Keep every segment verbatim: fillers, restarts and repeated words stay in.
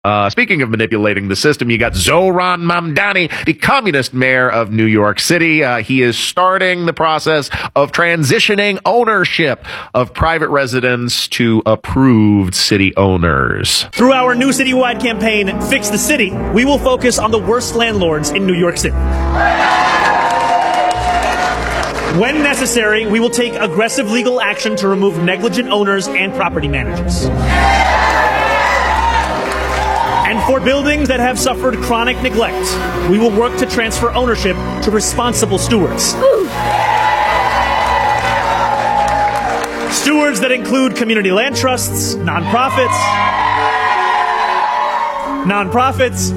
Uh, speaking of manipulating the system, you got Zohran Mamdani, the communist mayor of New York City. Uh, he is starting the process of transitioning ownership of private residence to approved city owners. Through our new citywide campaign, Fix the City, we will focus on the worst landlords in New York City. When necessary, we will take aggressive legal action to remove negligent owners and property managers. And for buildings that have suffered chronic neglect, we will work to transfer ownership to responsible stewards. Ooh. Stewards that include community land trusts, nonprofits, nonprofits,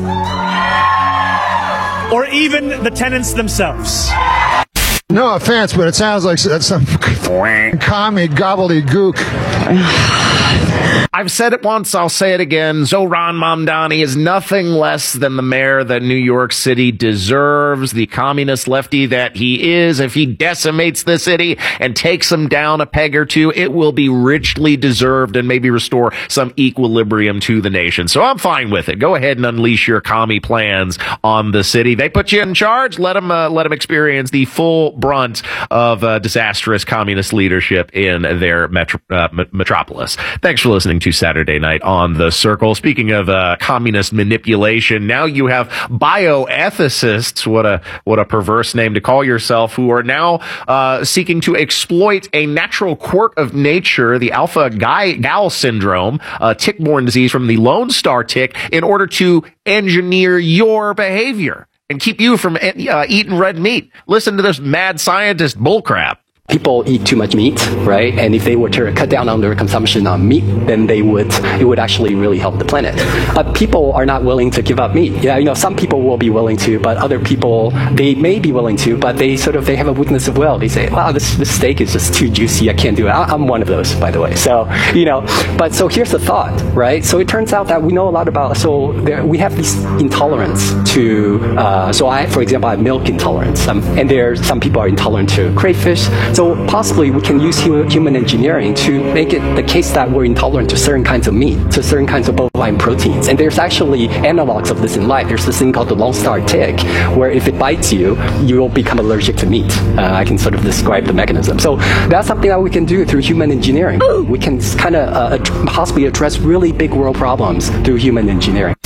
or even the tenants themselves. No offense, but it sounds like some commie gobbledygook. I've said it once, I'll say it again. Zohran Mamdani is nothing less than the mayor that New York City deserves, the communist lefty that he is. If he decimates the city and takes him down a peg or two, it will be richly deserved and maybe restore some equilibrium to the nation. So I'm fine with it. Go ahead and unleash your commie plans on the city. They put you in charge. Let them, uh, let them experience the full brunt of uh, disastrous communist leadership in their metro, uh, metropolis. Thanks for listening to Saturday Night on The Circle. Speaking of uh, communist manipulation, now you have bioethicists, what a what a perverse name to call yourself, who are now uh, seeking to exploit a natural quirk of nature, the alpha-gal syndrome, a tick-borne disease from the Lone Star tick, in order to engineer your behavior and keep you from uh, eating red meat. Listen to this mad scientist bullcrap. People eat too much meat, right? And if they were to cut down on their consumption of meat, then they would, it would actually really help the planet. But people are not willing to give up meat. Yeah, you know, some people will be willing to, but other people, they may be willing to, but they sort of, they have a weakness of will. They say, wow, this, this steak is just too juicy. I can't do it. I, I'm one of those, by the way. So, you know, but so here's the thought, right? So it turns out that we know a lot about, so there, we have this intolerance to, uh, so I, for example, I have milk intolerance. Um, and there, some people are intolerant to crayfish. So possibly we can use human engineering to make it the case that we're intolerant to certain kinds of meat, to certain kinds of bovine proteins. And there's actually analogs of this in life. There's this thing called the Lone Star tick, where if it bites you, you will become allergic to meat. Uh, I can sort of describe the mechanism. So that's something that we can do through human engineering. We can kind of uh, possibly address really big world problems through human engineering.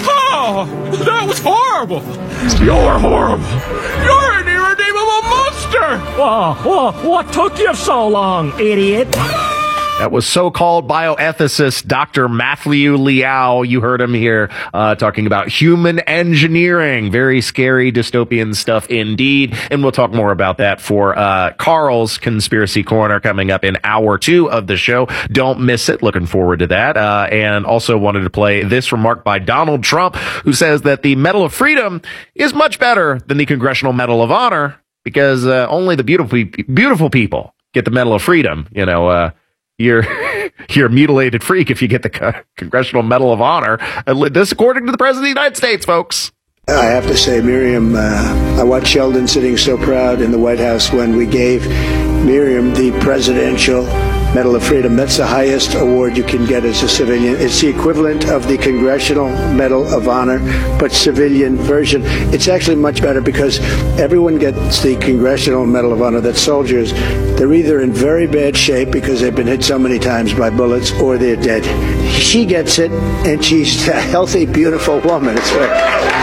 Oh, that was horrible. You're horrible. You're an irredeemable monster. Whoa, whoa, what took you so long, idiot? That was so-called bioethicist Doctor Matthew Liao. You heard him here uh, talking about human engineering. Very scary dystopian stuff indeed. And we'll talk more about that for uh, Carl's Conspiracy Corner coming up in hour two of the show. Don't miss it. Looking forward to that. Uh, and also wanted to play this remark by Donald Trump, who says that the Medal of Freedom is much better than the Congressional Medal of Honor because uh, only the beautiful, beautiful people get the Medal of Freedom. You know, uh, You're you're a mutilated freak if you get the Co- Congressional Medal of Honor. This according to the President of the United States, folks. I have to say, Miriam, uh, I watched Sheldon sitting so proud in the White House when we gave Miriam the Presidential Medal of Freedom. That's the highest award you can get as a civilian. It's the equivalent of the Congressional Medal of Honor, but civilian version. It's actually much better because everyone gets the Congressional Medal of Honor. That's soldiers. They're either in very bad shape because they've been hit so many times by bullets, or they're dead. She gets it, and she's a healthy, beautiful woman. It's right.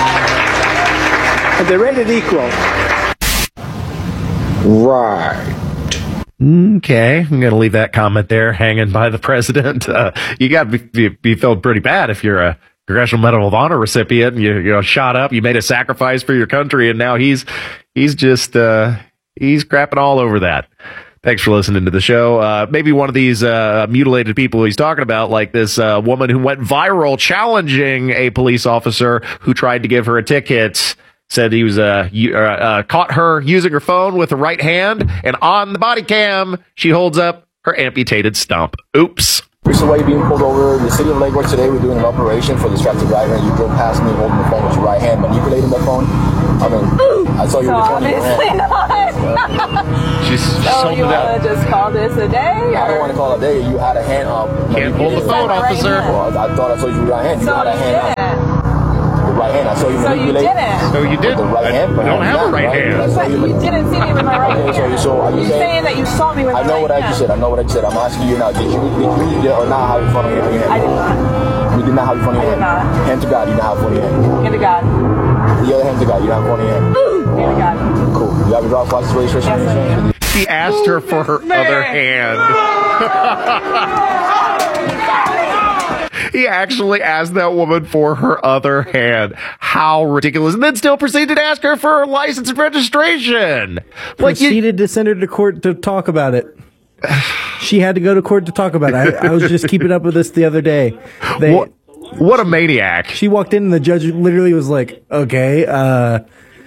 And they're rated equal. Right. Okay, I'm going to leave that comment there hanging by the president. Uh, you got to be, be felt pretty bad if you're a Congressional Medal of Honor recipient. You, you know, shot up, you made a sacrifice for your country, and now he's he's just uh, he's crapping all over that. Thanks for listening to the show. Uh, maybe one of these uh, mutilated people he's talking about, like this uh, woman who went viral challenging a police officer who tried to give her a ticket. Said he was uh, you, uh, uh caught her using her phone with the right hand, and on the body cam she holds up her amputated stump. Oops. Recent way being pulled over. The city of Lake Worth today, we're doing an operation for distracted driver, and you drove past me holding the phone with your right hand, manipulating the phone. I mean, I saw you so with the phone in your hand. Not. She's so just you want to just call this a day? Or? I don't want to call it a day. You had a hand up. Can't hold the phone, officer. Well, I, I thought I saw you with right hand. You so had a hand didn't. up. The right hand. I saw you so manipulate. You didn't. So you did. The right hand. I don't have a right right? hand. But you didn't see me with my right okay, hand. So, so are you You're saying, saying that you saw me with my right hand. I know what I just said. I know what I just said. I'm asking you now. Did you, did you, did or not have your phone in your hand? I did not. You did not have your phone in your hand? I did not. Hand to God, you don't have a phone in your hand. Hand to God. The other hand to God, you don't have a phone in your hand. Hand to God. Cool. You have your driver's license registration? Yes, He asked her for her Man. other hand. He actually asked that woman for her other hand. How ridiculous. And then still proceeded to ask her for her license and registration. Like proceeded you, to send her to court to talk about it. She had to go to court to talk about it. I, I was just keeping up with this the other day. They, what, what a maniac. She walked in and the judge literally was like, okay, uh,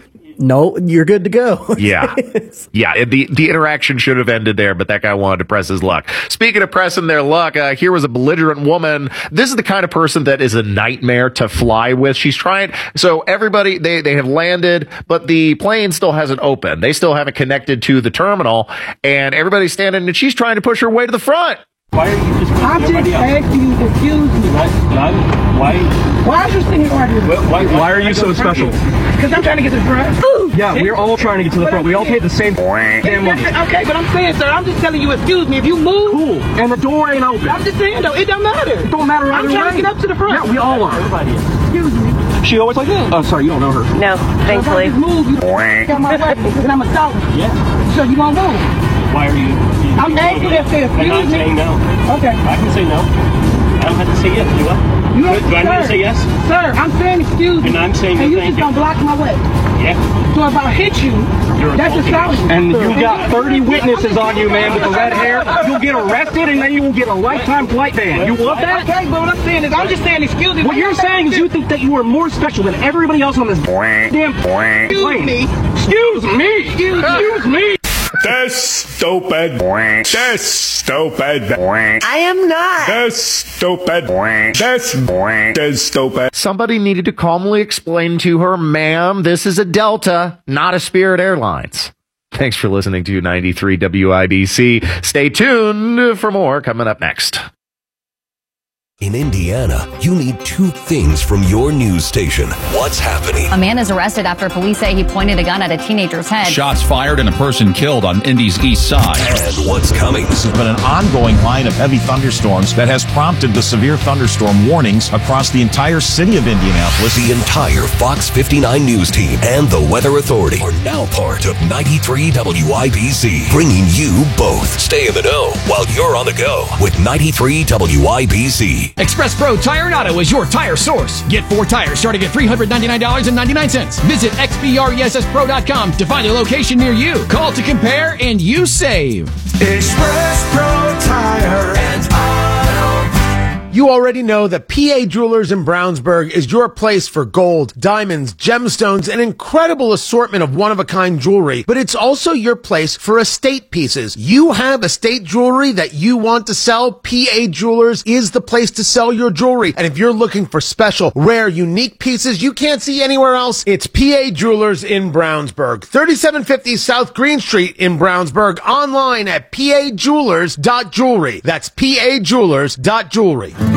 no, you're good to go. Yeah. Yeah. It, the, the interaction should have ended there, but that guy wanted to press his luck. Speaking of pressing their luck, uh, here was a belligerent woman. This is the kind of person that is a nightmare to fly with. She's trying. So everybody, they, they have landed, but the plane still hasn't opened. They still haven't connected to the terminal, and everybody's standing, and she's trying to push her way to the front. Why are you just I'm just asking you to excuse me. Why? Why? Why are you sitting here arguing? Why, why, why are you so special? Because I'm trying to get to the front. Yeah, we're all trying to get to the front. We all pay the same damn money. Okay, but I'm saying, sir, I'm just telling you, excuse me. If you move, cool, and the door ain't open. I'm just saying, though, it don't matter. It don't matter. I'm trying to get up to the front. Yeah, we all are. Everybody is. Excuse me. She always like that? Oh, sorry, you don't know her. No, thankfully. If I just move, you got my weapon, and I'm assaulting. Yeah. So you won't move. Why are you? I'm asking if they excuse me. I'm saying no. Okay. I can say no. I don't have to say yes, do I? You do, do I need to say yes? Sir, I'm saying excuse me. And I'm saying and you thank just you. gonna block my way. Yeah. So if I hit you, You're that's assaulting. And you got thirty witnesses on you, man, with the red hair. You'll get arrested, and then you will get a lifetime flight ban. You want that? Okay, but what I'm saying is, I'm just saying excuse me. What you're saying is you think that you are more special than everybody else on this damn plane. Excuse me. Excuse me. Excuse me. That's stupid. That's stupid. I am not. That's stupid. That's, that's stupid. Somebody needed to calmly explain to her, ma'am, this is a Delta, not a Spirit Airlines. Thanks for listening to ninety-three W I B C. Stay tuned for more coming up next. In Indiana, you need two things from your news station. What's happening? A man is arrested after police say he pointed a gun at a teenager's head. Shots fired and a person killed on Indy's east side. And what's coming? This has been an ongoing line of heavy thunderstorms that has prompted the severe thunderstorm warnings across the entire city of Indianapolis. The entire Fox fifty-nine news team and the Weather Authority are now part of ninety-three W I B C, bringing you both. Stay in the know while you're on the go with ninety-three W I B C. Express Pro Tire and Auto is your tire source. Get four tires starting at three hundred ninety-nine dollars and ninety-nine cents. Visit x b r e s s pro dot com to find a location near you. Call to compare and you save. Express Pro Tire and Auto. You already know that P A Jewelers in Brownsburg is your place for gold, diamonds, gemstones, an incredible assortment of one-of-a-kind jewelry, but it's also your place for estate pieces. You have estate jewelry that you want to sell, P A Jewelers is the place to sell your jewelry. And if you're looking for special, rare, unique pieces you can't see anywhere else, it's P A Jewelers in Brownsburg. thirty-seven fifty South Green Street in Brownsburg, online at p a jewelers dot jewelry. That's p a jewelers dot jewelry.